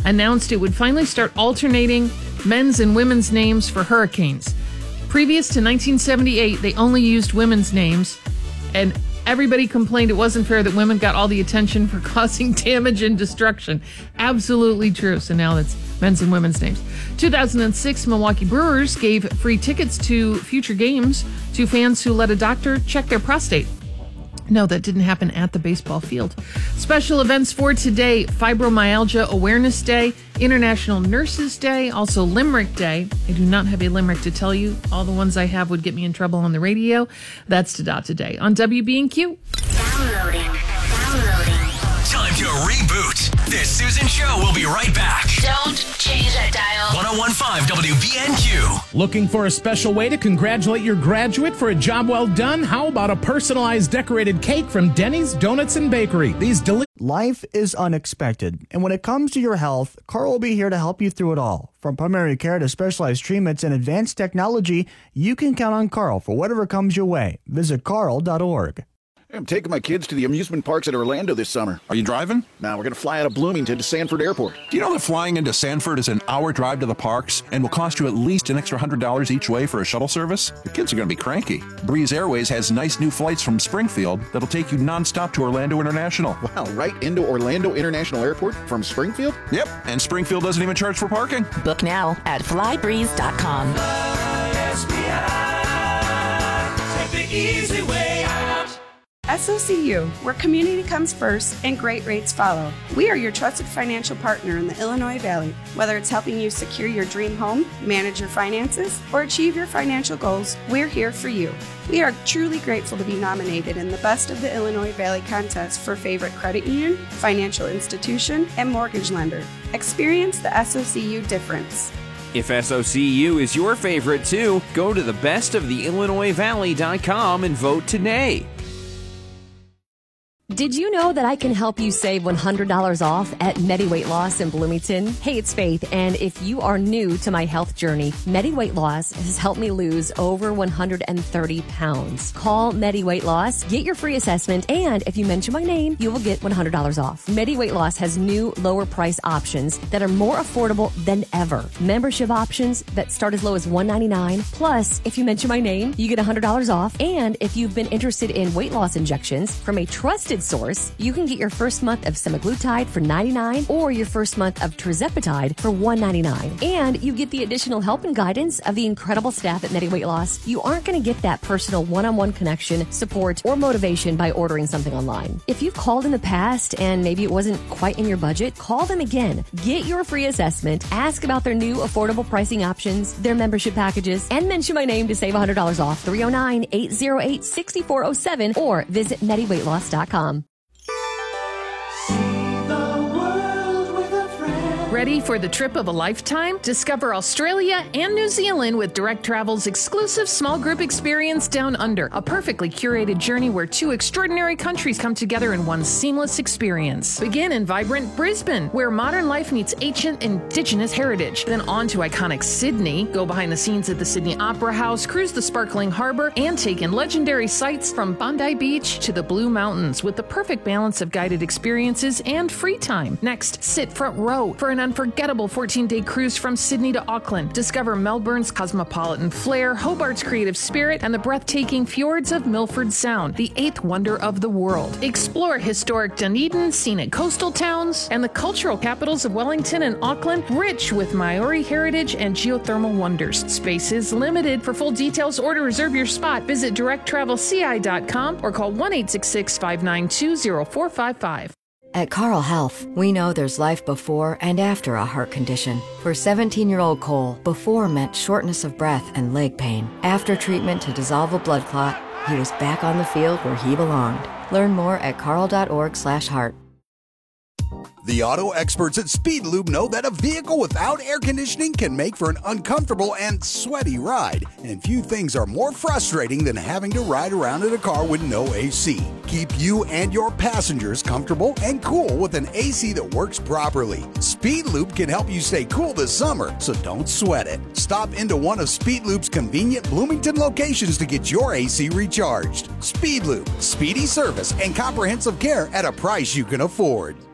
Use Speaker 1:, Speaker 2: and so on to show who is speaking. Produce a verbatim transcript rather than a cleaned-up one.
Speaker 1: announced it would finally start alternating men's and women's names for hurricanes. Previous to nineteen seventy-eight, they only used women's names, and everybody complained it wasn't fair that women got all the attention for causing damage and destruction. Absolutely true. So now that's men's and women's names. two thousand six, Milwaukee Brewers gave free tickets to future games to fans who let a doctor check their prostate. No, that didn't happen at the baseball field. Special events for today: Fibromyalgia Awareness Day, International Nurses Day, also Limerick Day. I do not have a limerick to tell you. All the ones I have would get me in trouble on the radio. That's Ta-Da today on W B N Q.
Speaker 2: Downloading. Downloading.
Speaker 3: Time to reboot. This Susan Show will be right back.
Speaker 2: Don't change that dial.
Speaker 3: one oh one point five W B N Q.
Speaker 4: Looking for a special way to congratulate your graduate for a job well done? How about a personalized decorated cake from Denny's Donuts and Bakery? These delicious...
Speaker 5: Life is unexpected, and when it comes to your health, Carl will be here to help you through it all. From primary care to specialized treatments and advanced technology, you can count on Carl for whatever comes your way. Visit carl dot org.
Speaker 6: I'm taking my kids to the amusement parks at Orlando this summer.
Speaker 7: Are you driving?
Speaker 6: Now we're going to fly out of Bloomington to Sanford Airport.
Speaker 7: Do you know that flying into Sanford is an hour drive to the parks and will cost you at least an extra one hundred dollars each way for a shuttle service? The kids are going to be cranky. Breeze Airways has nice new flights from Springfield that'll take you nonstop to Orlando International.
Speaker 6: Wow, right into Orlando International Airport from Springfield?
Speaker 7: Yep, and Springfield doesn't even charge for parking.
Speaker 8: Book now at fly breeze dot com.
Speaker 9: Take the easy way out.
Speaker 10: S O C U, where community comes first and great rates follow. We are your trusted financial partner in the Illinois Valley. Whether it's helping you secure your dream home, manage your finances, or achieve your financial goals, we're here for you. We are truly grateful to be nominated in the Best of the Illinois Valley contest for favorite credit union, financial institution, and mortgage lender. Experience the S O C U difference.
Speaker 11: If S O C U is your favorite too, go to the best of the illinois valley dot com and vote today.
Speaker 12: Did you know that I can help you save one hundred dollars off at Medi Weight Loss in Bloomington? Hey, it's Faith, and if you are new to my health journey, Medi Weight Loss has helped me lose over one hundred thirty pounds. Call Medi Weight Loss, get your free assessment, and if you mention my name, you will get one hundred dollars off. Medi Weight Loss has new lower price options that are more affordable than ever. Membership options that start as low as one hundred ninety-nine dollars. Plus, if you mention my name, you get one hundred dollars off. And if you've been interested in weight loss injections from a trusted source, you can get your first month of semaglutide for ninety-nine dollars or your first month of tirzepatide for one hundred ninety-nine dollars. And you get the additional help and guidance of the incredible staff at Medi Weight Loss. You aren't going to get that personal one-on-one connection, support, or motivation by ordering something online. If you've called in the past and maybe it wasn't quite in your budget, call them again. Get your free assessment, ask about their new affordable pricing options, their membership packages, and mention my name to save one hundred dollars off. three oh nine, eight oh eight, six four oh seven or visit medi weight loss dot com.
Speaker 1: Ready for the trip of a lifetime? Discover Australia and New Zealand with Direct Travel's exclusive small group experience Down Under, a perfectly curated journey where two extraordinary countries come together in one seamless experience. Begin in vibrant Brisbane, where modern life meets ancient indigenous heritage. Then on to iconic Sydney, go behind the scenes at the Sydney Opera House, cruise the sparkling harbour, and take in legendary sights from Bondi Beach to the Blue Mountains with the perfect balance of guided experiences and free time. Next, sit front row for an unforgettable fourteen-day cruise from Sydney to Auckland. Discover Melbourne's cosmopolitan flair, Hobart's creative spirit, and the breathtaking fjords of Milford Sound, the eighth wonder of the world. Explore historic Dunedin, scenic coastal towns, and the cultural capitals of Wellington and Auckland, rich with Maori heritage and geothermal wonders. Space is limited. For full details or to reserve your spot, visit direct travel c i dot com or call one eight six six, five nine two, zero four five five.
Speaker 13: At Carl Health, we know there's life before and after a heart condition. For seventeen-year-old Cole, before meant shortness of breath and leg pain. After treatment to dissolve a blood clot, he was back on the field where he belonged. Learn more at carl dot org slash heart.
Speaker 14: The auto experts at Speed Lube know that a vehicle without air conditioning can make for an uncomfortable and sweaty ride. And few things are more frustrating than having to ride around in a car with no A C. Keep you and your passengers comfortable and cool with an A C that works properly. Speed Lube can help you stay cool this summer, so don't sweat it. Stop into one of Speed Lube's convenient Bloomington locations to get your A C recharged. Speed Lube, speedy service and comprehensive care at a price you can afford.